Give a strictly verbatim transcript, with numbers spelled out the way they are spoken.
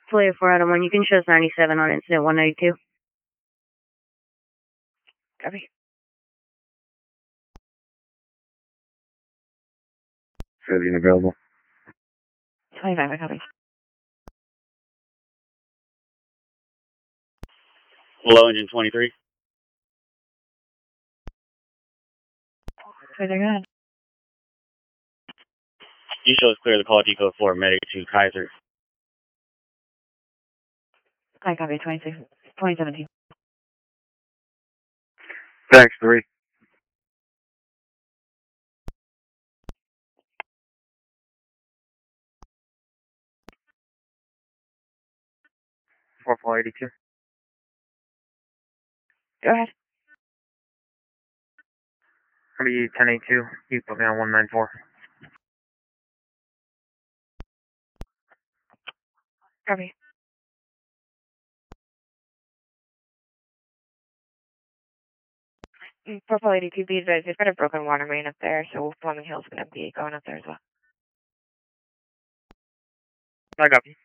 Fully four Adam one, you can show us ninety-seven on incident one ninety-two. Copy. Civilian available. twenty-five, I copy. Below engine twenty-three. twenty-three, go ahead. You show us clear the call G code four, medic to Kaiser. I copy, twenty-six, twenty seventeen. Thanks, three. four four eighty-two. Go ahead. I'll be ten eighty-two. You put me on one nine four. Copy. Purple eighty-two, be advised, there's got a broken water main up there, so Fleming Hill's going to be going up there as well. I got you.